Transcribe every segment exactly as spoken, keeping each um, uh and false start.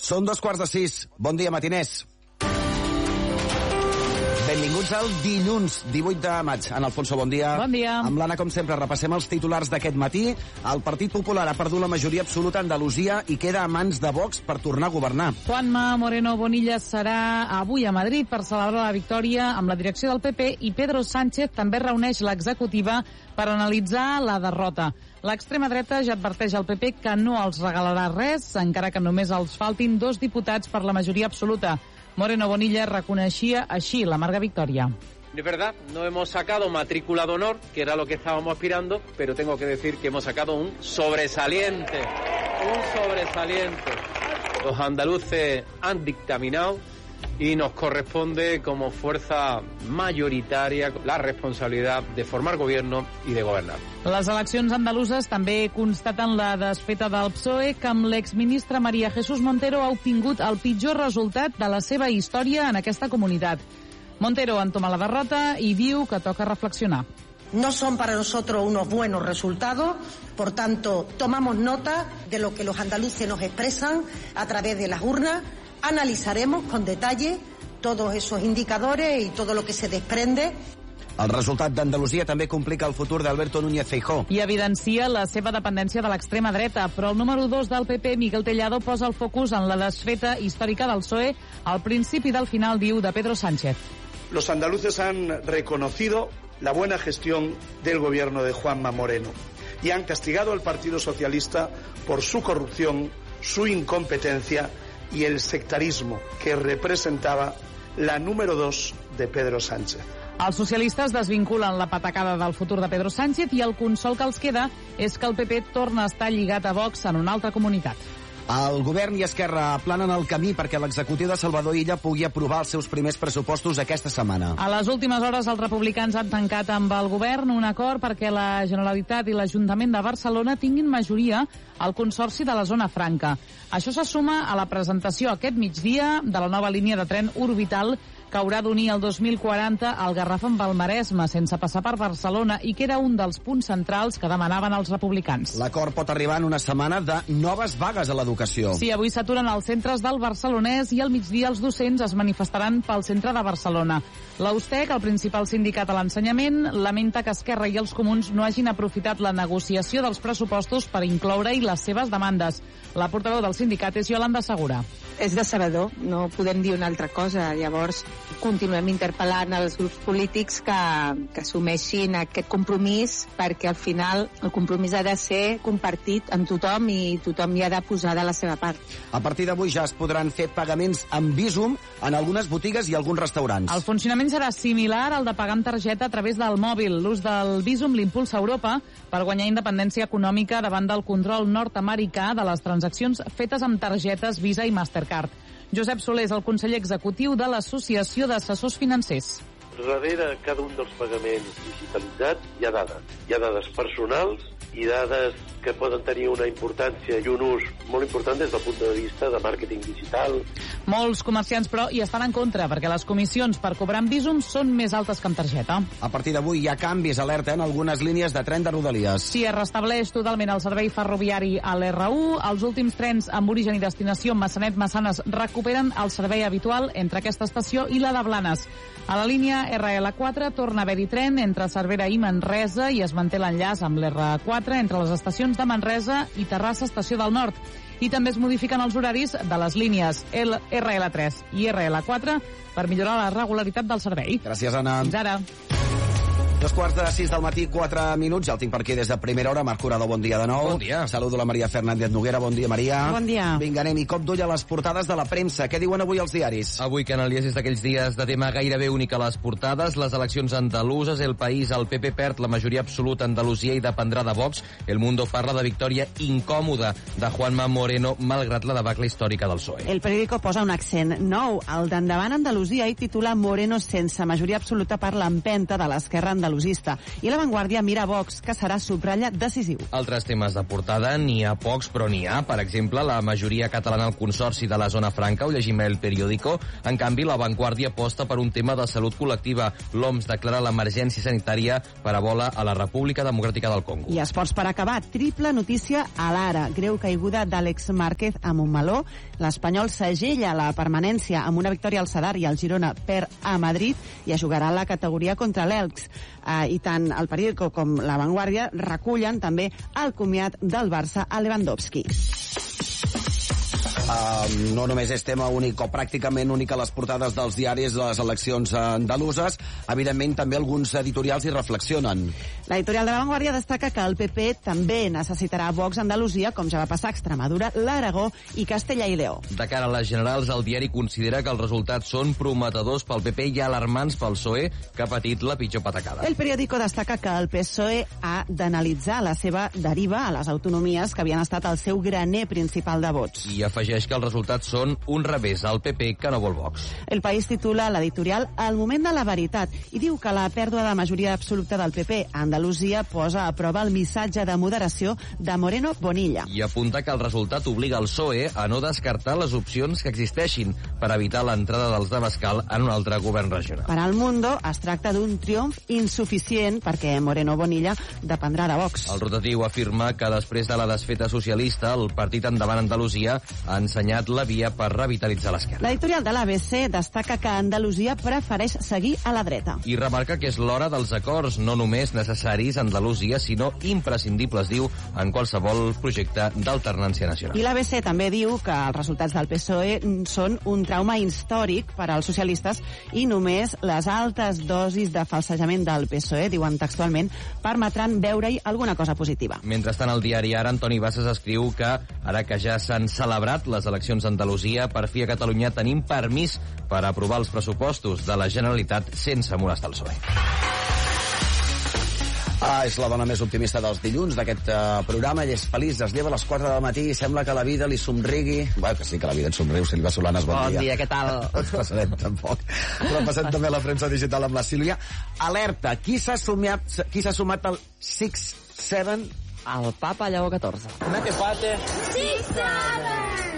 Són dos quarts de sis. Bon dia, matiners. Benvinguts al dilluns divuit de maig. En Alfonso, bon dia. Bon dia. Amb l'Anna, com sempre, repassem els titulars d'aquest matí. El Partit Popular ha perdut la majoria absoluta a Andalusia i queda a mans de Vox per tornar a governar. Juanma Moreno Bonilla serà avui a Madrid per celebrar la victòria amb la direcció del P P i Pedro Sánchez també reuneix l'executiva per analitzar la derrota. L'extrema dreta ja adverteix al P P que no els regalarà res, encara que només els faltin dos diputats per la majoria absoluta. Moreno Bonilla reconeixia així l'amarga victòria. Es verdad, no hemos sacado matrícula de honor, que era lo que estábamos aspirando, pero tengo que decir que hemos sacado un sobresaliente, un sobresaliente. Los andaluces han dictaminado y nos corresponde como fuerza mayoritaria la responsabilidad de formar gobierno y de gobernar. Les eleccions andaluses també constaten la desfeta del P S O E, que amb l'exministra María Jesús Montero ha obtingut el pitjor resultat de la seva història en aquesta comunitat. Montero entoma la derrota i diu que toca reflexionar. No son para nosotros unos buenos resultados, por tanto, tomamos nota de lo que los andaluces nos expresan a través de las urnas, analizaremos con detalle todos esos indicadores y todo lo que se desprende. El resultat d'Andalusia també complica el futur d'Alberto Núñez Feijóo. I evidencia la seva dependència de l'extrema dreta, però el número dos del P P, Miguel Tellado, posa el focus en la desfeta històrica del P S O E al principi del final, diu, de Pedro Sánchez. Los andaluces han reconocido la buena gestión del gobierno de Juanma Moreno y han castigado al Partido Socialista por su corrupción, su incompetencia y el sectarismo que representaba la número dos de Pedro Sánchez. Els socialistes desvinculen la patacada del futur de Pedro Sánchez i el consol que els queda és que el P P torna a estar lligat a Vox en una altra comunitat. El govern i Esquerra planen el camí perquè l'executiu de Salvador Illa pugui aprovar els seus primers pressupostos aquesta setmana. A les últimes hores els republicans han tancat amb el govern un acord perquè la Generalitat i l'Ajuntament de Barcelona tinguin majoria al Consorci de la Zona Franca. Això se suma a la presentació aquest migdia de la nova línia de tren orbital que haurà d'unir el dos mil quaranta al Garraf amb el Maresme sense passar per Barcelona i que era un dels punts centrals que demanaven els republicans. L'acord pot arribar en una setmana de noves vagues a l'educació. Sí, avui s'aturen els centres del Barcelonès i al migdia els docents es manifestaran pel centre de Barcelona. L'Austec, el principal sindicat a l'ensenyament, lamenta que Esquerra i els comuns no hagin aprofitat la negociació dels pressupostos per incloure-hi les seves demandes. La portaveu del sindicat és Yolanda Segura. És decebedor, no podem dir una altra cosa. Llavors, continuem interpel·lant els grups polítics que, que assumeixin aquest compromís, perquè al final el compromís ha de ser compartit amb tothom i tothom hi ha de posar de la seva part. A partir d'avui ja es podran fer pagaments amb Bizum en algunes botigues i alguns restaurants. El funcionament serà similar al de pagar amb targeta a través del mòbil. L'ús del Bizum l'impulsa Europa per guanyar independència econòmica davant del control nord-americà de les transaccions fetes amb targetes Visa i Mastercard. Josep Soler és el conseller executiu de l'Associació d'Assessors Financers. Darrere cada un dels pagaments digitalitzats hi ha dades. Hi ha dades personals i dades que poden tenir una importància i un ús molt important des del punt de vista de màrqueting digital. Molts comerciants, però, hi estan en contra, perquè les comissions per cobrar amb Bizum són més altes que amb targeta. A partir d'avui hi ha canvis, alerta, en algunes línies de tren de Rodalies. Sí, es restableix totalment el servei ferroviari a l'R u. Els últims trens amb origen i destinació Massanet-Massanes recuperen el servei habitual entre aquesta estació i la de Blanes. A la línia R L quatre torna a haver-hi tren entre Cervera i Manresa i es manté l'enllaç amb l'R quatre entre les estacions de Manresa i Terrassa, estació del Nord. I també es modifiquen els horaris de les línies R L tres i R L quatre per millorar la regularitat del servei. Gràcies, Anna. Fins ara. Dos quarts de sis del matí, quatre minuts. Ja el tinc per aquí des de primera hora. Marc Curado, bon dia de nou. Bon dia. Saludo la Maria Fernández Noguera. Bon dia, Maria. Bon dia. Vinga, anem i cop d'ull a les portades de la premsa. Què diuen avui els diaris? Avui, Canalies, és d'aquells dies de tema gairebé únic a les portades. Les eleccions andaluses, El País, el P P perd la majoria absoluta a Andalusia i dependrà de Vox. El Mundo parla de victòria incòmoda de Juanma Moreno, malgrat la debacle històrica del P S O E. El periòdico posa un accent nou. El d'Endavant Andalusia i titula Moreno sense majoria absoluta per l'empenta de l'esquerra andalusa andalusista. I La Vanguardia mira Vox, que serà, subratlla, decisiu. Altres temes de portada, n'hi ha pocs, però n'hi ha. Per exemple, la majoria catalana al Consorci de la Zona Franca, ho llegim El Periódico. En canvi, La Vanguardia aposta per un tema de salut col·lectiva. L'O M S declara l'emergència sanitària per Ebola a la República Democràtica del Congo. I esports per acabar. Triple notícia a l'Ara. Greu caiguda d'Àlex Márquez a Montmeló. L'Espanyol segella la permanència amb una victòria al Sadar i el Girona perd a Madrid i es jugarà la categoria contra l'Elx. Uh, I tant el Periódico com La Vanguardia recullen també el comiat del Barça a Lewandowski. Uh, no només és tema únic o pràcticament únic a les portades dels diaris de les eleccions andaluses, evidentment també alguns editorials hi reflexionen. L'editorial de La Vanguardia destaca que el P P també necessitarà Vox a Andalusia, com ja va passar a Extremadura, l'Aragó i Castella i Lleó. De cara a les generals, el diari considera que els resultats són prometedors pel P P i alarmants pel P S O E, que ha patit la pitjor patacada. El Periódico destaca que el P S O E ha d'analitzar la seva deriva a les autonomies que havien estat el seu graner principal de vots. I afegeix que els resultats són un revés al P P que no vol Vox. El País titula l'editorial El moment de la veritat i diu que la pèrdua de majoria absoluta del P P a Andalusia posa a prova el missatge de moderació de Moreno Bonilla. I apunta que el resultat obliga el P S O E a no descartar les opcions que existeixin per evitar l'entrada dels d'Abascal en un altre govern regional. Per al Mundo es tracta d'un triomf insuficient perquè Moreno Bonilla dependrà de Vox. El rotatiu afirma que després de la desfeta socialista el partit Endavant Andalusia ha ensenyat la via per revitalitzar l'esquerra. L'editorial de l'A B C destaca que Andalusia prefereix seguir a la dreta. I remarca que és l'hora dels acords, no només necessaris a Andalusia, sinó imprescindibles, diu, en qualsevol projecte d'alternància nacional. I l'A B C també diu que els resultats del P S O E són un trauma històric per als socialistes i només les altes dosis de falsejament del P S O E, diuen textualment, permetran veure-hi alguna cosa positiva. Mentrestant, el diari Ara, Antoni Bassas escriu que, ara que ja s'han celebrat les eleccions a Andalusia, per fi a Catalunya tenim permís per aprovar els pressupostos de la Generalitat sense molestar el P S O E. Ah, és la dona més optimista dels dilluns d'aquest uh, programa. Ella és feliç, es lleva a les quatre del matí i sembla que la vida li somrigui. Bueno, que sí que la vida et somriu, Sílvia Solanas, bon, bon dia. Bon dia, què tal? Ens passarem tampoc. Però passem també a la premsa digital amb la Sílvia. Alerta, qui s'ha sumat, qui s'ha sumat al sis set? El papa Lleó catorze. Come fate? sis set!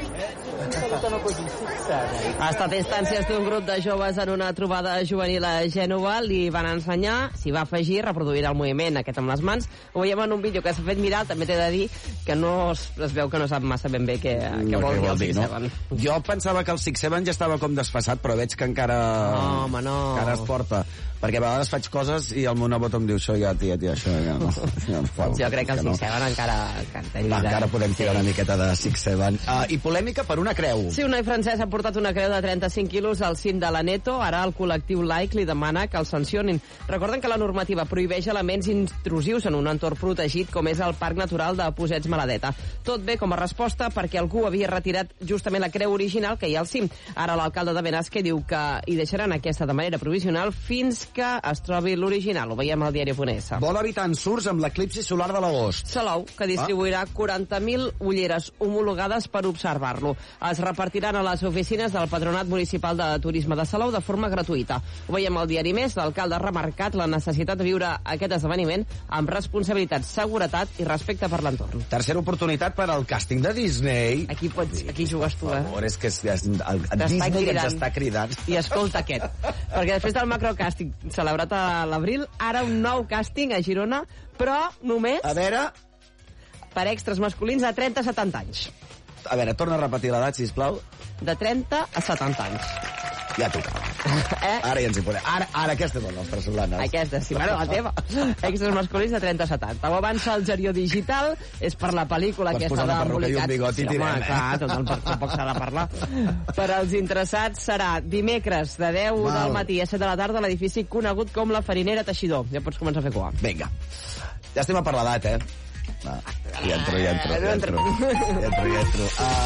Ha estat a instàncies d'un grup de joves en una trobada juvenil a Gènova, li van ensenyar, s'hi va afegir, reproduirà el moviment aquest amb les mans. Ho veiem en un vídeo que s'ha fet viral, també t'he de dir que no es, es veu que no sap massa ben bé què, què no, vol dir el dir, sis set. No? Jo pensava que el sis set ja estava com desfasat, però veig que encara, no, home, no. encara es porta. Perquè a vegades faig coses i el meu nebot em diu això ja, tia, tia, això ja no. Ja no fa, jo crec que el sis set no. encara... encara, Va, encara podem tirar sí. una miqueta de sis set. Uh, I polèmica per una creu. Sí, un noi francès ha portat una creu de trenta-cinc quilos al cim de la Neto. Ara el col·lectiu laic li demana que el sancionin. Recorden que la normativa prohibeix elements intrusius en un entorn protegit com és el Parc Natural de Posets Maladeta. Tot bé com a resposta perquè algú havia retirat justament la creu original que hi ha al cim. Ara l'alcalde de Benasque diu que hi deixaran aquesta de manera provisional fins que es trobi l'original. Ho veiem al diari Punt S. Vol evitar ensurts amb l'eclipsi solar de l'agost. Salou, que distribuirà ah. quaranta mil ulleres homologades per observar-lo. Es repartiran a les oficines del Patronat Municipal de Turisme de Salou de forma gratuïta. Ho veiem al diari Més. L'alcalde ha remarcat la necessitat de viure aquest esdeveniment amb responsabilitat, seguretat i respecte per l'entorn. Tercera oportunitat per al càsting de Disney. Aquí pots, aquí jugues tu, eh? Per favor, és que és, és, el, el Disney cridant. Ens està cridant. I escolta aquest. Perquè després del macrocàsting celebrat a l'abril, ara un nou càsting a Girona, però només... A veure... Per extras masculins de trenta a setanta anys. A veure, torna a repetir l'edat, sisplau. De trenta a setanta anys. Ja tocava. Eh? Ara ja ens hi podem. Ara, ara aquesta és la nostra, Solanas. Aquesta, sí, bueno, la teva. Extras masculins de trenta a setanta. Ho avança el Gerió Digital, és per la pel·lícula Pots aquesta d'embolicats. Un bigoti sí, home, clar, tot el, tampoc s'ha de parlar. Per als interessats serà dimecres de deu Mal. del matí a set de la tarda a l'edifici conegut com la Farinera Teixidor. Ja pots començar a fer cua. Vinga. Ja estem a per l'edat, eh? Ah, ja entro, ja entro, ja entro, ja entro, ja entro.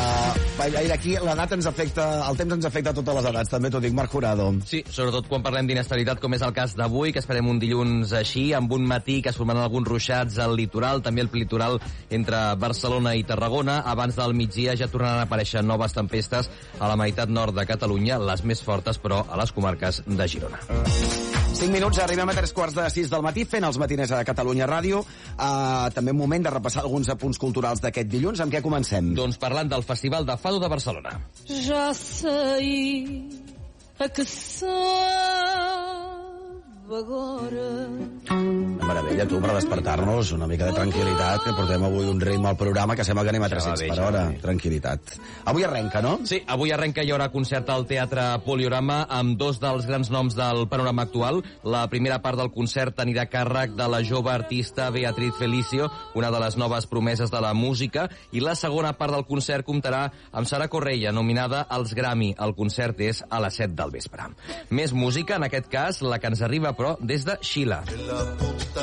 Uh, aquí l'edat ens afecta, el temps ens afecta a totes les edats, també t'ho dic, Marc Jurado. Sí, sobretot quan parlem d'inestabilitat, com és el cas d'avui, que esperem un dilluns així, amb un matí que es formaran alguns ruixats al litoral, també el litoral entre Barcelona i Tarragona. Abans del migdia ja tornaran a aparèixer noves tempestes a la meitat nord de Catalunya, les més fortes, però, a les comarques de Girona. cinc minuts, arribem a tres quarts de sis del matí fent els matiners a Catalunya Ràdio. Uh, també un moment de repassar alguns apunts culturals d'aquest dilluns. Amb què comencem? Doncs parlant del Festival de Fado de Barcelona. Ja sei a que sabe agora. Una meravella, tu, per despertar-nos, una mica de tranquil·litat, que portem avui un ritme al programa que sembla que anem a tres-cents per hora. Tranquil·litat. Avui arrenca, no? Sí, avui arrenca, hi haurà concert al Teatre Poliorama amb dos dels grans noms del panorama actual. La primera part del concert anirà a càrrec de la jove artista Beatriz Felicio, una de les noves promeses de la música, i la segona part del concert comptarà amb Sara Correia, nominada als Grammy. El concert és a les set del vespre. Més música, en aquest cas, la que ens arriba, però, des de Xile.